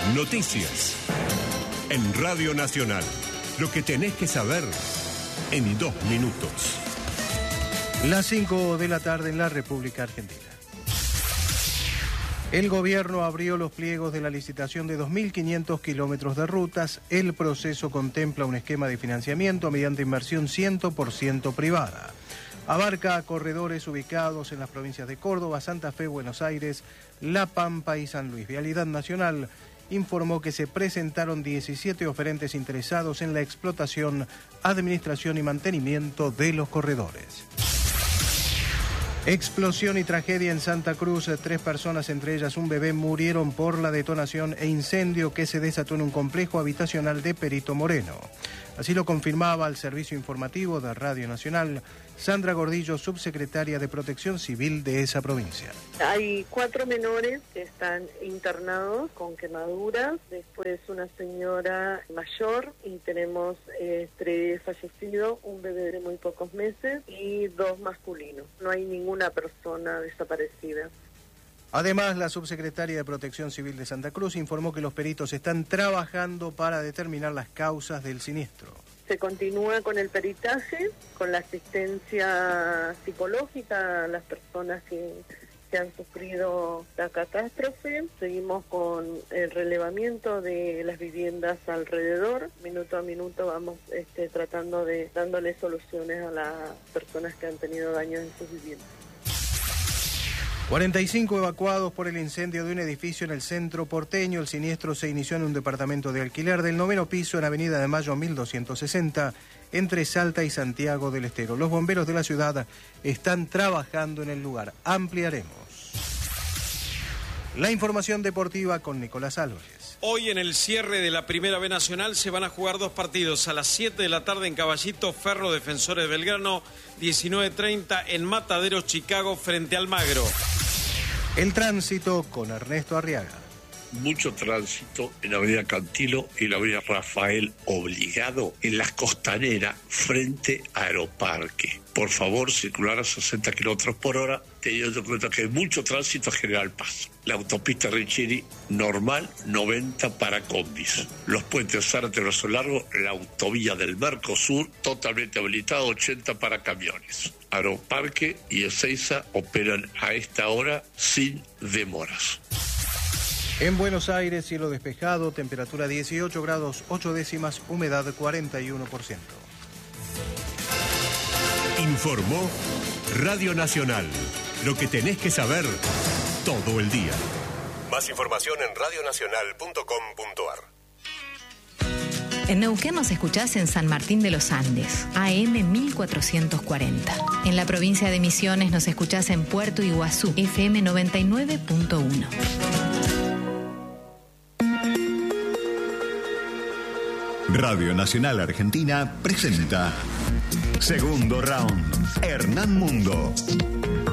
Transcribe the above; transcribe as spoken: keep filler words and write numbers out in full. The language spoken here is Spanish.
Noticias. En Radio Nacional. Lo que tenés que saber en dos minutos. Las cinco de la tarde en la República Argentina. El gobierno abrió los pliegos de la licitación de dos mil quinientos kilómetros de rutas. El proceso contempla un esquema de financiamiento mediante inversión cien por ciento privada. Abarca corredores ubicados en las provincias de Córdoba, Santa Fe, Buenos Aires, La Pampa y San Luis. Vialidad Nacional informó que se presentaron diecisiete oferentes interesados en la explotación, administración y mantenimiento de los corredores. Explosión y tragedia en Santa Cruz. Tres personas, entre ellas un bebé, murieron por la detonación e incendio que se desató en un complejo habitacional de Perito Moreno. Así lo confirmaba al servicio informativo de Radio Nacional Sandra Gordillo, subsecretaria de Protección Civil de esa provincia. Hay cuatro menores que están internados con quemaduras, después una señora mayor y tenemos eh, tres fallecidos, un bebé de muy pocos meses y dos masculinos. No hay ninguna persona desaparecida. Además, la subsecretaria de Protección Civil de Santa Cruz informó que los peritos están trabajando para determinar las causas del siniestro. Se continúa con el peritaje, con la asistencia psicológica a las personas que, que han sufrido la catástrofe. Seguimos con el relevamiento de las viviendas alrededor. Minuto a minuto vamos este, tratando de dándole soluciones a las personas que han tenido daños en sus viviendas. cuarenta y cinco evacuados por el incendio de un edificio en el centro porteño. El siniestro se inició en un departamento de alquiler del noveno piso en Avenida de Mayo mil doscientos sesenta, entre Salta y Santiago del Estero. Los bomberos de la ciudad están trabajando en el lugar. Ampliaremos la información deportiva con Nicolás Álvarez. Hoy en el cierre de la Primera B Nacional se van a jugar dos partidos. A las siete de la tarde en Caballito, Ferro Defensores de Belgrano, diecinueve treinta en Mataderos, Chicago, frente al Magro. El tránsito con Ernesto Arriaga. Mucho tránsito en la avenida Cantilo y la avenida Rafael Obligado en las costaneras frente a Aeroparque. Por favor, circular a sesenta kilómetros por hora, teniendo en cuenta que hay mucho tránsito a General Paz. La autopista Riccieri normal, noventa para combis. Los puentes Zárate, Brazo Largo, la autovía del Mercosur totalmente habilitada, ochenta para camiones. Aeroparque y Ezeiza operan a esta hora sin demoras. En Buenos Aires, cielo despejado, temperatura dieciocho grados ocho décimas, humedad cuarenta y uno por ciento. Informó Radio Nacional. Lo que tenés que saber todo el día. Más información en radio nacional punto com punto a r. En Neuquén nos escuchás en San Martín de los Andes, A M mil cuatrocientos cuarenta. En la provincia de Misiones nos escuchás en Puerto Iguazú, F M noventa y nueve punto uno. Radio Nacional Argentina presenta Segundo Round, Hernán Mundo.